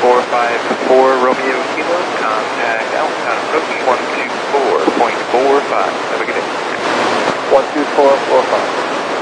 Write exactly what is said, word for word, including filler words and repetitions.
four five four Romeo Kilo, contact Alpha approach one two four point four five. Have a good day. one two four four five.